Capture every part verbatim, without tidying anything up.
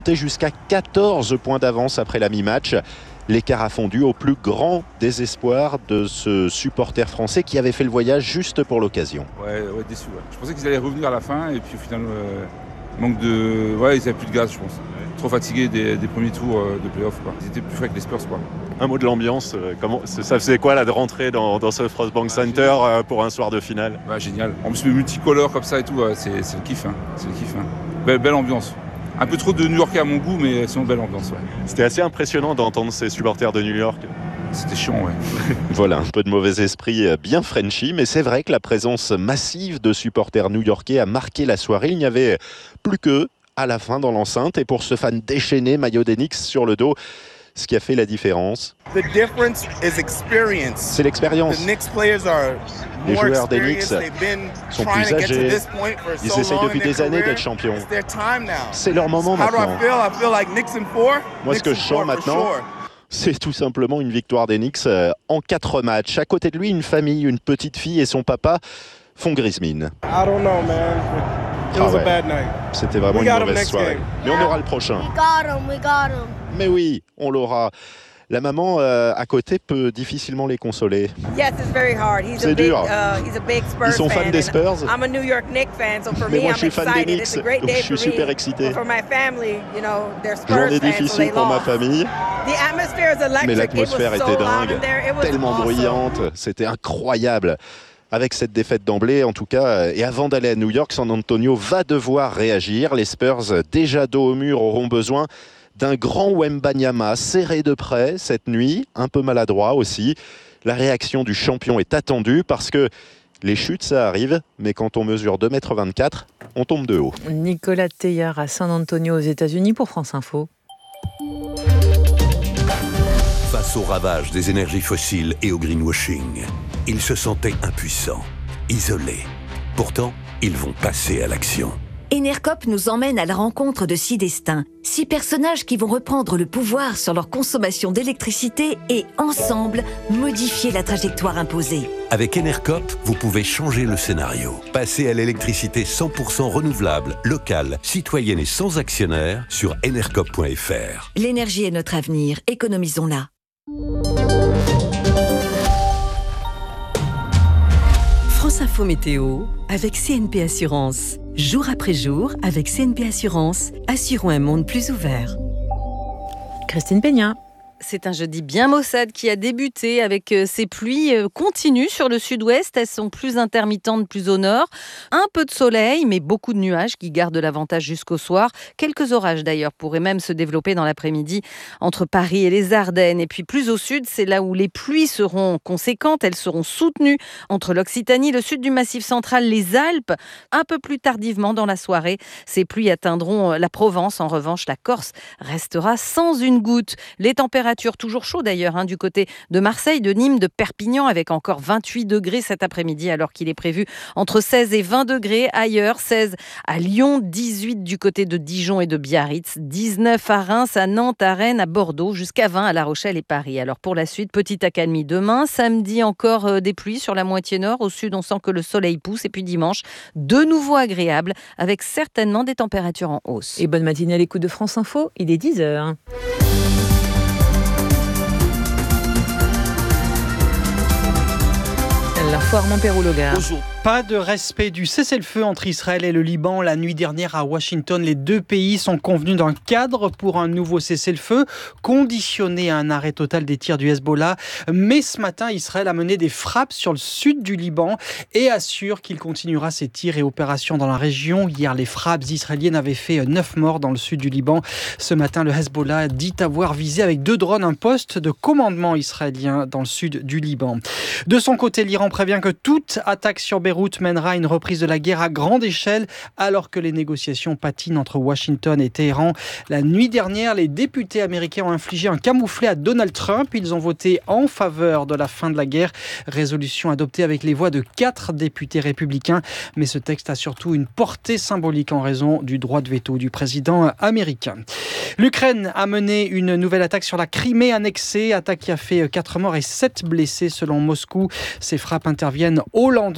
Jusqu'à quatorze points d'avance après la mi-match. L'écart a fondu au plus grand désespoir de ce supporter français qui avait fait le voyage juste pour l'occasion. Ouais, ouais déçu. Ouais. Je pensais qu'ils allaient revenir à la fin et puis au final, euh, manque de. Ouais, ils n'avaient plus de gaz, je pense. Trop fatigués des, des premiers tours de play-off. Quoi. Ils étaient plus frais que les Spurs. Quoi. Un mot de l'ambiance. Comment, ça faisait quoi là de rentrer dans, dans ce Frostbank bah, Center génial. Pour un soir de finale? Bah, génial. En plus, le multicolore comme ça et tout, ouais, c'est, c'est le kiff. Hein. C'est le kiff. Hein. Belle, belle ambiance. Un peu trop de New-Yorkais à mon goût, mais sinon belle ambiance. Ouais. C'était assez impressionnant d'entendre ces supporters de New York. C'était chiant, ouais. Voilà, un peu de mauvais esprit bien Frenchy, mais c'est vrai que la présence massive de supporters new-yorkais a marqué la soirée. Il n'y avait plus qu'eux à la fin dans l'enceinte, et pour ce fan déchaîné, maillot d'Enix sur le dos, ce qui a fait la différence, c'est l'expérience. Les joueurs d'Enix sont plus âgés, ils essayent depuis des années d'être champions. C'est leur moment maintenant. Moi, ce que je sens maintenant, c'est tout simplement une victoire d'Enix en quatre matchs. À côté de lui, une famille, une petite fille et son papa font grise mine. I don't know, man. It was a bad night. C'était vraiment une mauvaise soirée. Mais on aura le prochain. We got him, we got him. Mais oui, on l'aura. La maman euh, à côté peut difficilement les consoler. Yes, it's very hard. He's C'est a big, dur. Uh, he's a big Spurs Ils sont fans fan des Spurs. I'm a New York Knicks fan, so for Mais me, moi, I'm je suis fan excited. des It's Knicks, a great donc day je suis for super me. excité. But for my family, you know, they're Spurs Journée fans, difficile so they pour ma lost. famille. The atmosphere is electric. Mais l'atmosphère It was était so loud dingue, in there. It was tellement awesome. bruyante, c'était incroyable. Avec cette défaite d'emblée, en tout cas, et avant d'aller à New York, San Antonio va devoir réagir. Les Spurs, déjà dos au mur, auront besoin d'un grand Wembanyama serré de près cette nuit, un peu maladroit aussi. La réaction du champion est attendue parce que les chutes, ça arrive, mais quand on mesure deux mètres vingt-quatre, on tombe de haut. Nicolas Teillard à San Antonio aux États-Unis pour France Info. Face au ravage des énergies fossiles et au greenwashing, ils se sentaient impuissants, isolés. Pourtant, ils vont passer à l'action. Enercop nous emmène à la rencontre de six destins, six personnages qui vont reprendre le pouvoir sur leur consommation d'électricité et, ensemble, modifier la trajectoire imposée. Avec Enercop, vous pouvez changer le scénario. Passer à l'électricité cent pour cent renouvelable, locale, citoyenne et sans actionnaire sur enercop point f r. L'énergie est notre avenir, économisons-la. France Info Météo avec C N P Assurance. Jour après jour, avec C N P Assurance, assurons un monde plus ouvert. Christine Peña. C'est un jeudi bien maussade qui a débuté avec ces pluies continues sur le sud-ouest. Elles sont plus intermittentes, plus au nord. Un peu de soleil, mais beaucoup de nuages qui gardent l'avantage jusqu'au soir. Quelques orages d'ailleurs pourraient même se développer dans l'après-midi entre Paris et les Ardennes. Et puis plus au sud, c'est là où les pluies seront conséquentes. Elles seront soutenues entre l'Occitanie, le sud du Massif central, les Alpes. Un peu plus tardivement dans la soirée, ces pluies atteindront la Provence. En revanche, la Corse restera sans une goutte. Les températures toujours chaud d'ailleurs hein, du côté de Marseille, de Nîmes, de Perpignan avec encore vingt-huit degrés cet après-midi alors qu'il est prévu entre seize et vingt degrés ailleurs, seize à Lyon, dix-huit du côté de Dijon et de Biarritz, dix-neuf à Reims, à Nantes, à Rennes, à Bordeaux, jusqu'à vingt à La Rochelle et Paris. Alors pour la suite, petite accalmie demain, samedi encore euh, des pluies sur la moitié nord, au sud on sent que le soleil pousse et puis dimanche, de nouveau agréable avec certainement des températures en hausse. Et bonne matinée à l'écoute de France Info, il est dix heures. La foire Montpérou-Logar. Pas de respect du cessez-le-feu entre Israël et le Liban. La nuit dernière à Washington, les deux pays sont convenus d'un cadre pour un nouveau cessez-le-feu, conditionné à un arrêt total des tirs du Hezbollah. Mais ce matin, Israël a mené des frappes sur le sud du Liban et assure qu'il continuera ses tirs et opérations dans la région. Hier, les frappes israéliennes avaient fait neuf morts dans le sud du Liban. Ce matin, le Hezbollah dit avoir visé avec deux drones un poste de commandement israélien dans le sud du Liban. De son côté, l'Iran prévient que toute attaque sur Beyrouth mènera à une reprise de la guerre à grande échelle alors que les négociations patinent entre Washington et Téhéran. La nuit dernière, les députés américains ont infligé un camouflet à Donald Trump. Ils ont voté en faveur de la fin de la guerre. Résolution adoptée avec les voix de quatre députés républicains. Mais ce texte a surtout une portée symbolique en raison du droit de veto du président américain. L'Ukraine a mené une nouvelle attaque sur la Crimée annexée. Attaque qui a fait quatre morts et sept blessés selon Moscou. Ces frappes interviennent au lendemain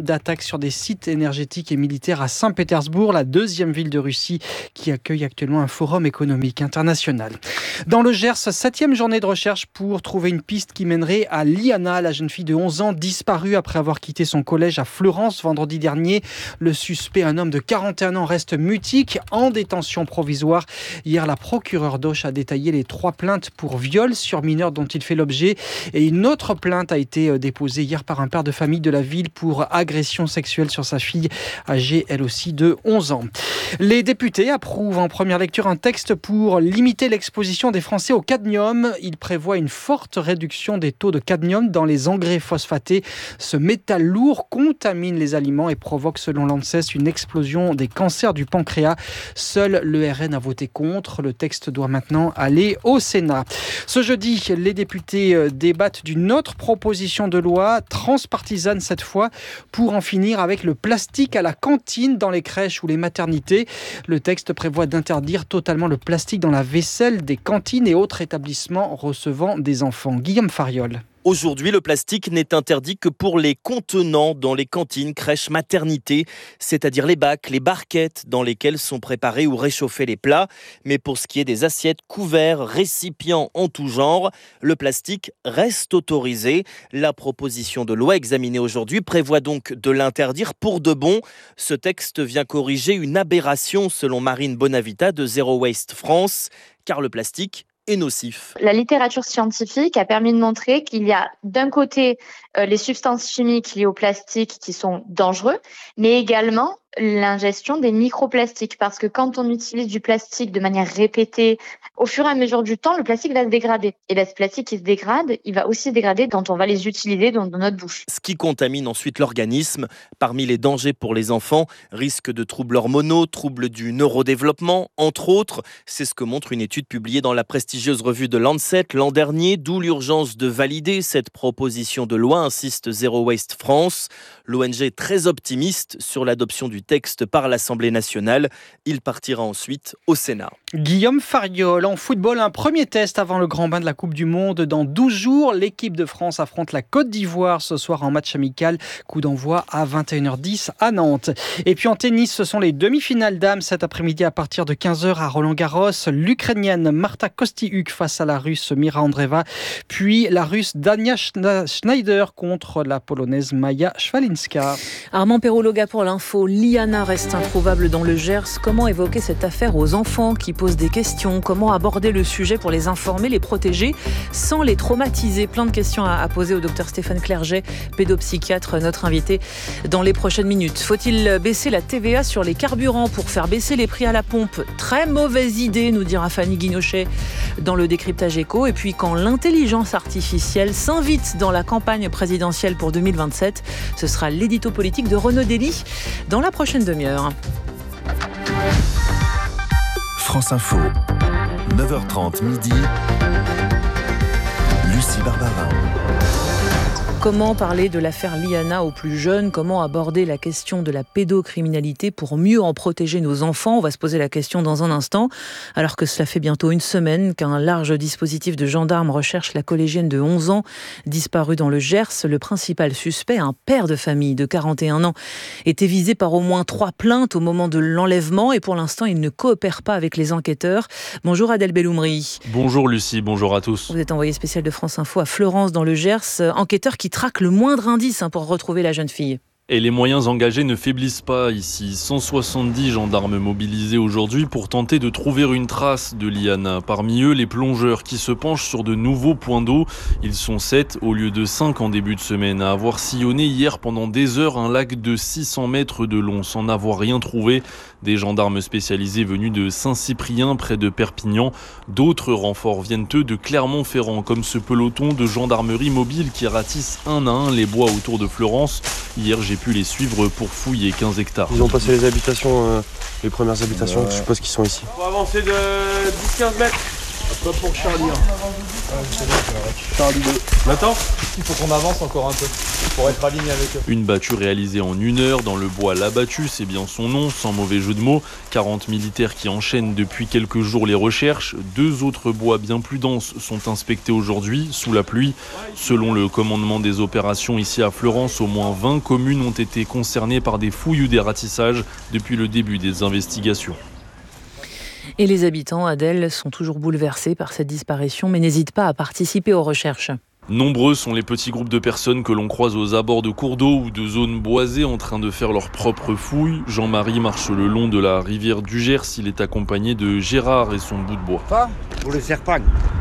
d'attaques sur des sites énergétiques et militaires à Saint-Pétersbourg, la deuxième ville de Russie qui accueille actuellement un forum économique international. Dans le Gers, septième journée de recherche pour trouver une piste qui mènerait à Liana, la jeune fille de onze ans disparue après avoir quitté son collège à Fleurance vendredi dernier. Le suspect, un homme de quarante et un ans, reste mutique en détention provisoire. Hier, la procureure d'Auch a détaillé les trois plaintes pour viol sur mineur dont il fait l'objet. Et une autre plainte a été déposée hier par un père de famille de la ville pour agression sexuelle sur sa fille, âgée elle aussi de onze ans. Les députés approuvent en première lecture un texte pour limiter l'exposition des Français au cadmium. Il prévoit une forte réduction des taux de cadmium dans les engrais phosphatés. Ce métal lourd contamine les aliments et provoque, selon l'ANSES, une explosion des cancers du pancréas. Seul le R N a voté contre. Le texte doit maintenant aller au Sénat. Ce jeudi, les députés débattent d'une autre proposition de loi, transpartisane cette fois, pour en finir avec le plastique à la cantine dans les crèches ou les maternités. Le texte prévoit d'interdire totalement le plastique dans la vaisselle des cantines et autres établissements recevant des enfants. Guillaume Fariol. Aujourd'hui, le plastique n'est interdit que pour les contenants dans les cantines, crèches, maternités, c'est-à-dire les bacs, les barquettes dans lesquelles sont préparés ou réchauffés les plats. Mais pour ce qui est des assiettes, couverts, récipients en tout genre, le plastique reste autorisé. La proposition de loi examinée aujourd'hui prévoit donc de l'interdire pour de bon. Ce texte vient corriger une aberration selon Marine Bonavita de Zero Waste France, car le plastique est nocif. La littérature scientifique a permis de montrer qu'il y a d'un côté euh, les substances chimiques liées au plastique qui sont dangereux, mais également l'ingestion des microplastiques, parce que quand on utilise du plastique de manière répétée, au fur et à mesure du temps, le plastique va se dégrader. Et bien, ce plastique qui se dégrade, il va aussi se dégrader quand on va les utiliser dans, dans notre bouche. Ce qui contamine ensuite l'organisme. Parmi les dangers pour les enfants, risque de troubles hormonaux, troubles du neurodéveloppement, entre autres. C'est ce que montre une étude publiée dans la prestigieuse revue de Lancet l'an dernier, d'où l'urgence de valider cette proposition de loi, insiste Zero Waste France. L'O N G est très optimiste sur l'adoption du texte par l'Assemblée nationale. Il partira ensuite au Sénat. Guillaume Fariol, en football, un premier test avant le grand bain de la Coupe du Monde. Dans douze jours, l'équipe de France affronte la Côte d'Ivoire ce soir en match amical. Coup d'envoi à vingt et une heures dix à Nantes. Et puis en tennis, ce sont les demi-finales dames cet après-midi à partir de quinze heures à Roland-Garros. L'Ukrainienne Marta Kostyuk face à la Russe Mira Andreeva. Puis la Russe Dania Schneider contre la Polonaise Maja Szwalinska. Armand Perrologa pour l'info. Liana reste introuvable dans le Gers. Comment évoquer cette affaire aux enfants qui posent des questions? Comment aborder le sujet pour les informer, les protéger sans les traumatiser? Plein de questions à poser au docteur Stéphane Clerget, pédopsychiatre, notre invité dans les prochaines minutes. Faut-il baisser la T V A sur les carburants pour faire baisser les prix à la pompe? Très mauvaise idée, nous dira Fanny Guinochet dans le décryptage éco. Et puis quand l'intelligence artificielle s'invite dans la campagne présidentielle pour deux mille vingt-sept, ce sera l'édito politique de Renaud Dely dans la prochaine demi-heure. France Info, neuf heures trente midi, Lucie Barbara. Comment parler de l'affaire Liana aux plus jeunes? Comment aborder la question de la pédocriminalité pour mieux en protéger nos enfants? On va se poser la question dans un instant, alors que cela fait bientôt une semaine qu'un large dispositif de gendarmes recherche la collégienne de onze ans disparue dans le Gers. Le principal suspect, un père de famille de quarante et un ans, était visé par au moins trois plaintes au moment de l'enlèvement et pour l'instant, il ne coopère pas avec les enquêteurs. Bonjour Adèle Belloumri. Bonjour Lucie, bonjour à tous. Vous êtes envoyé spécial de France Info à Fleurance dans le Gers, enquêteur qui traque le moindre indice hein, pour retrouver la jeune fille. Et les moyens engagés ne faiblissent pas ici. cent soixante-dix gendarmes mobilisés aujourd'hui pour tenter de trouver une trace de Liana. Parmi eux, les plongeurs qui se penchent sur de nouveaux points d'eau. Ils sont sept au lieu de cinq en début de semaine à avoir sillonné hier pendant des heures un lac de six cents mètres de long sans n'avoir rien trouvé. Des gendarmes spécialisés venus de Saint-Cyprien près de Perpignan. D'autres renforts viennent eux de Clermont-Ferrand comme ce peloton de gendarmerie mobile qui ratisse un à un les bois autour de Fleurance. Hier, j'ai pu les suivre pour fouiller quinze hectares. Ils ont passé les habitations, euh, les premières habitations, ouais. Je suppose qu'ils sont ici. On va avancer de dix à quinze mètres. Pas pour Charlie. Hein. Charlie deux. Maintenant, il faut qu'on avance encore un peu pour être aligné avec eux. Une battue réalisée en une heure dans le bois La Battue, c'est bien son nom, sans mauvais jeu de mots. quarante militaires qui enchaînent depuis quelques jours les recherches. Deux autres bois bien plus denses sont inspectés aujourd'hui, sous la pluie. Selon le commandement des opérations ici à Fleurance, au moins vingt communes ont été concernées par des fouilles ou des ratissages depuis le début des investigations. Et les habitants, Adèle, sont toujours bouleversés par cette disparition, mais n'hésitent pas à participer aux recherches. Nombreux sont les petits groupes de personnes que l'on croise aux abords de cours d'eau ou de zones boisées en train de faire leurs propres fouilles. Jean-Marie marche le long de la rivière du Gers. Il est accompagné de Gérard et son bout de bois. Ça, pour les serpents.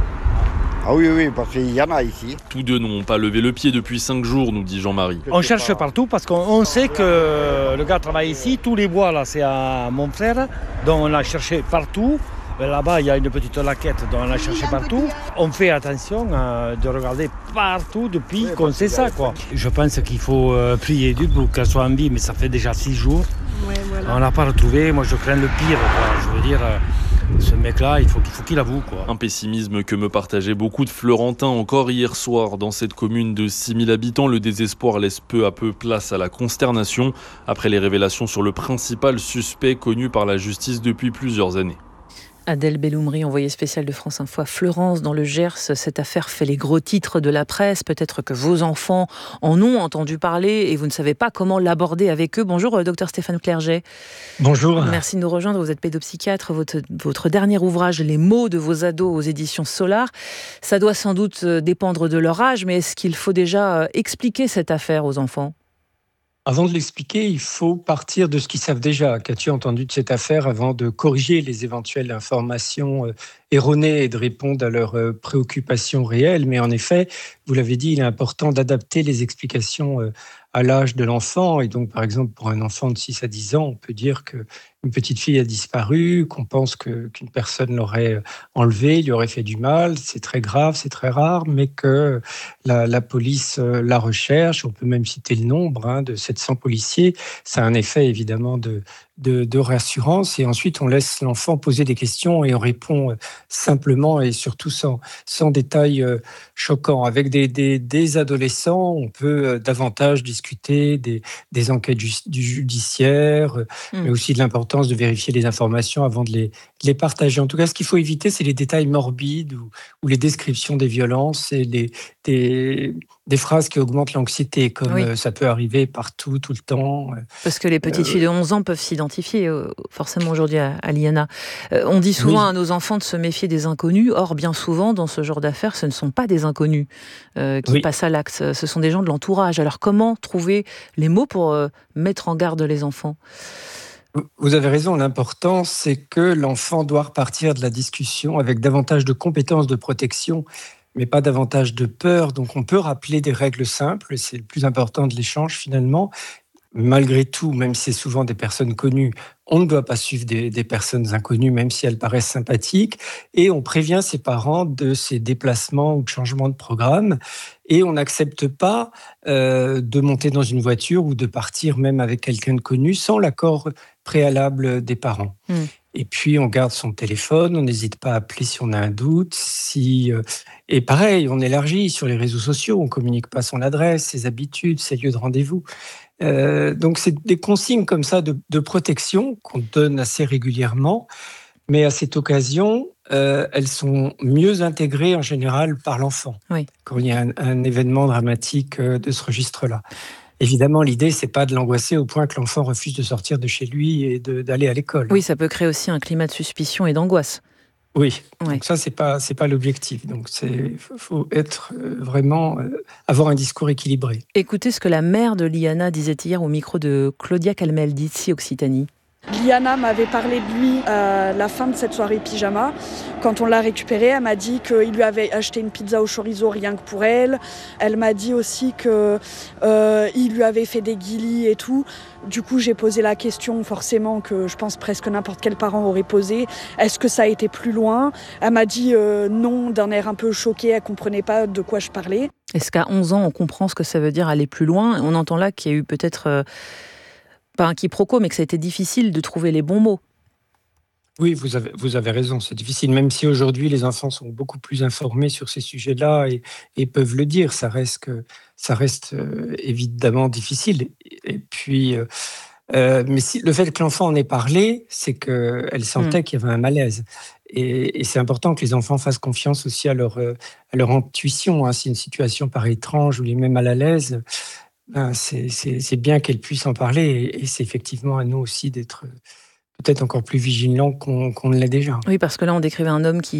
Ah oui, oui, parce qu'il y en a ici. Tous deux n'ont pas levé le pied depuis cinq jours, nous dit Jean-Marie. On cherche partout parce qu'on sait que le gars travaille ici. Tous les bois, là, c'est à mon frère. Donc on a cherché partout. Là-bas, il y a une petite laquette, donc on a cherché partout. On fait attention euh, de regarder partout depuis qu'on sait ça, quoi. Je pense qu'il faut euh, prier Dieu pour qu'elle soit en vie, mais ça fait déjà six jours. Ouais, voilà. On l'a pas retrouvé. Moi, je crains le pire, quoi. Je veux dire... Euh, Ce mec-là, il faut, il faut qu'il avoue, quoi. Un pessimisme que me partageaient beaucoup de Florentins encore hier soir. Dans cette commune de six mille habitants, le désespoir laisse peu à peu place à la consternation après les révélations sur le principal suspect connu par la justice depuis plusieurs années. Adèle Belloumri, envoyée spéciale de France Info à Fleurance, dans le Gers. Cette affaire fait les gros titres de la presse. Peut-être que vos enfants en ont entendu parler et vous ne savez pas comment l'aborder avec eux. Bonjour, docteur Stéphane Clerget. Bonjour. Merci de nous rejoindre. Vous êtes pédopsychiatre. Votre, votre dernier ouvrage, Les mots de vos ados, aux éditions Solar, ça doit sans doute dépendre de leur âge, mais est-ce qu'il faut déjà expliquer cette affaire aux enfants ? Avant de l'expliquer, il faut partir de ce qu'ils savent déjà. Qu'as-tu entendu de cette affaire avant de corriger les éventuelles informations erronées et de répondre à leurs préoccupations réelles? Mais en effet, vous l'avez dit, il est important d'adapter les explications à l'âge de l'enfant. Et donc, par exemple, pour un enfant de six à dix ans, on peut dire qu'une petite fille a disparu, qu'on pense que, qu'une personne l'aurait enlevée, lui aurait fait du mal. C'est très grave, c'est très rare, mais que la, la police la recherche. On peut même citer le nombre hein, de sept cents policiers. Ça a un effet, évidemment, de, de, de rassurance. Et ensuite, on laisse l'enfant poser des questions et on répond simplement et surtout sans, sans détails choquants. Avec des, des, des adolescents, on peut davantage discuter Des, des enquêtes ju- du judiciaire, mmh. mais aussi de l'importance de vérifier les informations avant de les, de les partager. En tout cas, ce qu'il faut éviter, c'est les détails morbides ou, ou les descriptions des violences et les, des, des phrases qui augmentent l'anxiété, comme oui. euh, ça peut arriver partout, tout le temps. Parce que les petites euh, filles de onze ans peuvent s'identifier euh, forcément aujourd'hui à, à l'I A N A. Euh, on dit souvent oui. à nos enfants de se méfier des inconnus. Or, bien souvent, dans ce genre d'affaires, ce ne sont pas des inconnus euh, qui oui. passent à l'acte. Ce sont des gens de l'entourage. Alors, comment trouver les mots pour euh, mettre en garde les enfants ? Vous avez raison, l'important, c'est que l'enfant doit repartir de la discussion avec davantage de compétences de protection, mais pas davantage de peur. Donc, on peut rappeler des règles simples, c'est le plus important de l'échange finalement. Malgré tout, même si c'est souvent des personnes connues, on ne doit pas suivre des, des personnes inconnues, même si elles paraissent sympathiques. Et on prévient ses parents de ces déplacements ou de changements de programme. Et on n'accepte pas euh, de monter dans une voiture ou de partir même avec quelqu'un de connu sans l'accord préalable des parents. Mmh. Et puis, on garde son téléphone, on n'hésite pas à appeler si on a un doute. Si, euh, et pareil, on élargit sur les réseaux sociaux, on ne communique pas son adresse, ses habitudes, ses lieux de rendez-vous. Euh, donc, c'est des consignes comme ça de, de protection qu'on donne assez régulièrement. Mais à cette occasion, euh, elles sont mieux intégrées en général par l'enfant, oui. quand il y a un, un événement dramatique euh, de ce registre-là. Évidemment, l'idée, c'est pas de l'angoisser au point que l'enfant refuse de sortir de chez lui et de, d'aller à l'école. Oui, ça peut créer aussi un climat de suspicion et d'angoisse. Oui, ouais. Donc ça, c'est pas, c'est pas l'objectif. Donc, il faut être euh, vraiment, euh, avoir un discours équilibré. Écoutez ce que la mère de l'I A N A disait hier au micro de Claudia Calmel d'ici Occitanie. L'I A N A m'avait parlé de lui à la fin de cette soirée pyjama. Quand on l'a récupéré, elle m'a dit qu'il lui avait acheté une pizza au chorizo rien que pour elle. Elle m'a dit aussi qu'il euh, lui avait fait des guilis et tout. Du coup, j'ai posé la question forcément que je pense presque n'importe quel parent aurait posé. Est-ce que ça a été plus loin ? Elle m'a dit euh, non, d'un air un peu choqué. Elle ne comprenait pas de quoi je parlais. Est-ce qu'à onze ans, on comprend ce que ça veut dire aller plus loin ? On entend là qu'il y a eu peut-être... Euh... pas un quiproquo, mais que ça a été difficile de trouver les bons mots. Oui, vous avez, vous avez raison, c'est difficile, même si aujourd'hui les enfants sont beaucoup plus informés sur ces sujets-là et, et peuvent le dire, ça reste, que, ça reste euh, évidemment difficile. Et puis, euh, euh, mais si, le fait que l'enfant en ait parlé, c'est qu'elle sentait mmh. qu'il y avait un malaise. Et, et c'est important que les enfants fassent confiance aussi à leur, euh, à leur intuition. Hein. Si une situation paraît étrange ou les met mal à l'aise, ben c'est, c'est, c'est bien qu'elle puisse en parler. Et, et c'est effectivement à nous aussi d'être peut-être encore plus vigilants qu'on, qu'on ne l'est déjà. Oui, parce que là, on décrivait un homme qui